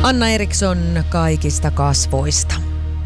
Anna Eriksson kaikista kasvoista.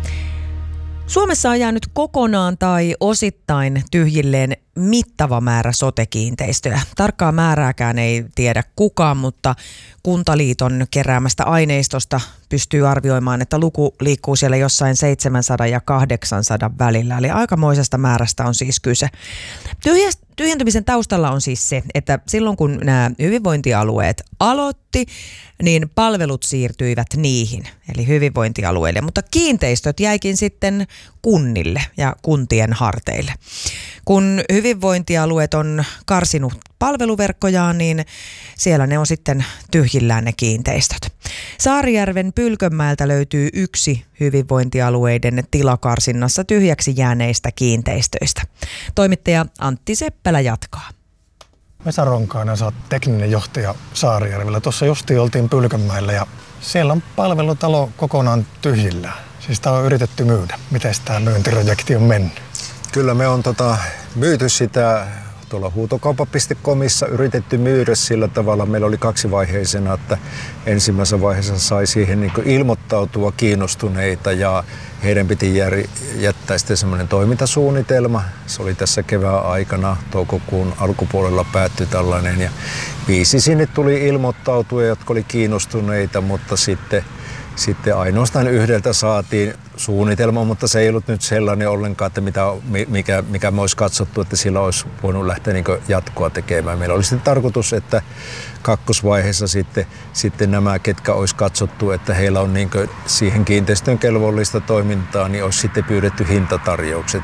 Suomessa on jäänyt kokonaan tai osittain tyhjilleen mittava määrä sote-kiinteistöjä. Tarkkaa määrääkään ei tiedä kukaan, mutta Kuntaliiton keräämästä aineistosta pystyy arvioimaan, että luku liikkuu siellä jossain 700 ja 800 välillä. Eli aikamoisesta määrästä on siis kyse. Tyhjentymisen taustalla on siis se, että silloin kun nämä hyvinvointialueet aloitti, niin palvelut siirtyivät niihin, eli hyvinvointialueille, mutta kiinteistöt jäikin sitten kunnille ja kuntien harteille. Kun hyvinvointialueet on karsinut palveluverkkojaan, niin siellä ne on sitten tyhjillään ne kiinteistöt. Saarijärven Pylkönmäeltä löytyy yksi hyvinvointialueiden tilakarsinnassa tyhjäksi jääneistä kiinteistöistä. Toimittaja Antti Seppälä jatkaa. Vesa Ronkainen, sä oot tekninen johtaja Saarijärvellä. Tuossa justiin oltiin Pylkönmäellä ja siellä on palvelutalo kokonaan tyhjillään. Siis tää on yritetty myydä. Miten tämä myyntiprojekti on mennyt? Kyllä me on myyty sitä tuolla huutokauppa.comissa, yritetty myydä sillä tavalla. Meillä oli kaksivaiheisena, että ensimmäisessä vaiheessa sai siihen niin kuin ilmoittautua kiinnostuneita ja heidän piti jättää sitten semmoinen toimintasuunnitelma. Se oli tässä kevään aikana, toukokuun alkupuolella päättyi tällainen ja 5 sinne tuli ilmoittautua, jotka oli kiinnostuneita, mutta sitten ainoastaan yhdeltä saatiin suunnitelma, mutta se ei ollut nyt sellainen ollenkaan, että mikä me olisi katsottu, että sillä olisi voinut lähteä niin jatkoa tekemään. Meillä oli sitten tarkoitus, että kakkosvaiheessa sitten nämä, ketkä olisi katsottu, että heillä on niin siihen kiinteistön kelvollista toimintaa, niin olisi sitten pyydetty hintatarjoukset.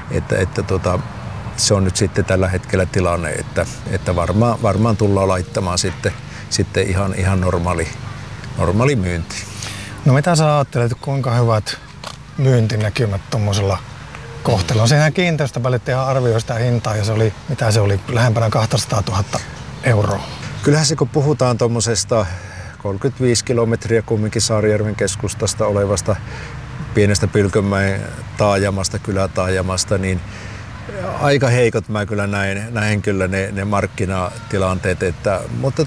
Se on nyt sitten tällä hetkellä tilanne, että varmaan tullaan laittamaan sitten ihan normaali myynti. No mitä sä ajattelet, kuinka hyvät myyntinäkymät tuommoisella kohteella? Sehän kiinteistö välittiin arvioi sitä hintaa ja se oli lähempänä 200 000 euroa. Kyllähän se kun puhutaan tuommoisesta 35 kilometriä kumminkin Saarijärven keskustasta olevasta pienestä Pylkönmäen taajamasta, kylätaajamasta, niin aika heikot mä kyllä näen kyllä ne markkinatilanteet, mutta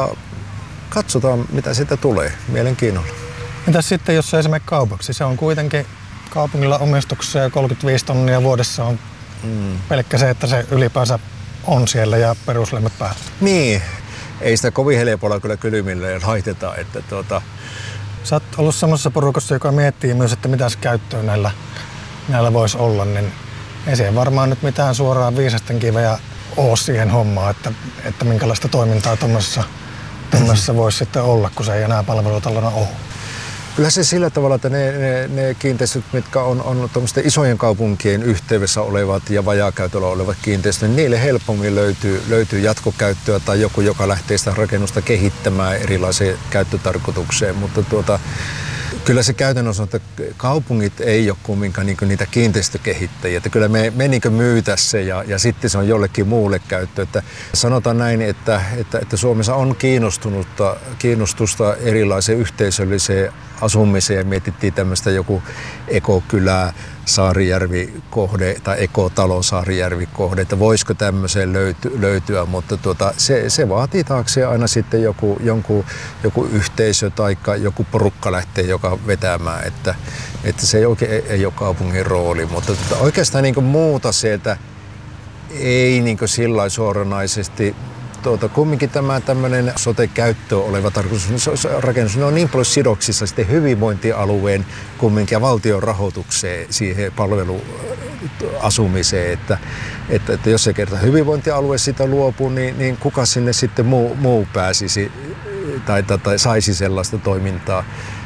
katsotaan mitä siitä tulee mielenkiinnolla. Mitäs sitten, jos se esimerkiksi kaupaksi? Se on kuitenkin kaupungilla omistuksia ja 35 tonnia vuodessa on pelkkä se, että se ylipäänsä on siellä ja peruslämmöt päällä. Niin, ei sitä kovin helpolla kyllä kylmille laiteta. Sä oot ollut semmoisessa porukassa, joka miettii myös, että mitäs käyttöä näillä voisi olla, niin ei siihen varmaan nyt mitään suoraan viisasten kiveä ole siihen hommaan, että minkälaista toimintaa tuommoisessa voisi sitten olla, kun se ei enää palvelutalona ole. Kyllä se sillä tavalla, että ne kiinteistöt, mitkä on tuommoisten isojen kaupunkien yhteydessä olevat ja vajaakäytöllä olevat kiinteistöt, niin niille helpommin löytyy jatkokäyttöä tai joku, joka lähtee sitä rakennusta kehittämään erilaiseen käyttötarkoitukseen. Mutta kyllä se käytännössä on, että kaupungit ei ole kumminkaan niitä kiinteistökehittäjiä. Että kyllä me myytäisiin se ja sitten se on jollekin muulle käyttö. Että sanotaan näin, että Suomessa on kiinnostusta erilaiseen yhteisölliseen asumiseen ja mietittiin tämmöistä joku ekokylä Saarijärvi-kohde tai ekotalo Saarijärvi-kohde, että voisiko tämmöiseen löytyä, mutta se vaatii taakseen aina sitten joku yhteisö tai joku porukka lähtee joka vetämään, että se ei ole kaupungin rooli, mutta oikeastaan niin kuin muuta sieltä ei niin kuin sillä suoranaisesti. Kumminkin tämä tämmöinen sote-käyttöön oleva rakennus, ne on niin paljon sidoksissa sitten hyvinvointialueen kumminkin ja valtion rahoitukseen siihen palveluasumiseen, että jos se kerta hyvinvointialue sitä luopuu, niin kuka sinne sitten muu pääsisi tai saisi sellaista toimintaa,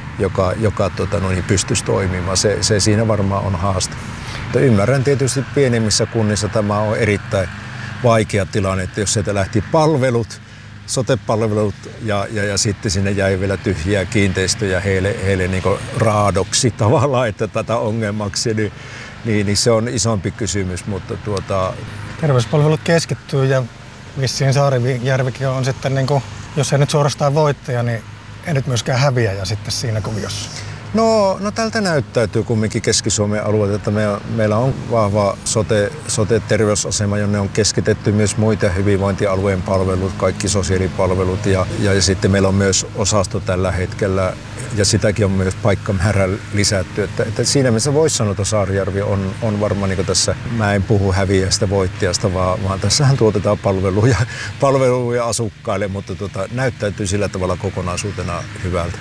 joka pystyisi toimimaan. Se siinä varmaan on haaste. Ymmärrän tietysti pienemmissä kunnissa tämä on erittäin vaikea tilanne, että jos sieltä lähti palvelut, sote-palvelut ja sitten sinne jäi vielä tyhjiä kiinteistöjä heille niin kuin raadoksi tavallaan, että tätä ongelmaksi, niin se on isompi kysymys, mutta Terveyspalvelut keskittyy ja vissiin Saarijärvikin on sitten, niin kuin, jos ei nyt suorastaan voittaja, niin ei nyt myöskään häviäjä sitten siinä kuviossa. No tältä näyttäytyy kumminkin Keski-Suomen alueelta, että meillä on vahva sote-terveysasema, jonne on keskitetty myös muita hyvinvointialueen palvelut, kaikki sosiaalipalvelut ja sitten meillä on myös osasto tällä hetkellä ja sitäkin on myös paikkamäärä lisätty. Että siinä mielessä voisi sanoa, että Saarijärvi on varmaan niin tässä, mä en puhu häviästä voittajasta, vaan tässähän tuotetaan palveluja asukkaille, mutta näyttäytyy sillä tavalla kokonaisuutena hyvältä.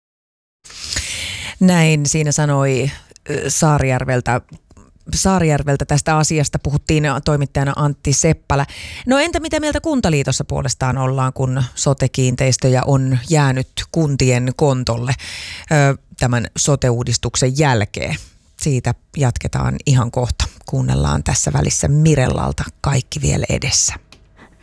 Näin siinä sanoi Saarijärveltä tästä asiasta puhuttiin toimittajana Antti Seppälä. No entä mitä mieltä Kuntaliitossa puolestaan ollaan, kun sote-kiinteistöjä on jäänyt kuntien kontolle tämän sote-uudistuksen jälkeen? Siitä jatketaan ihan kohta. Kuunnellaan tässä välissä Mirellalta Kaikki vielä edessä.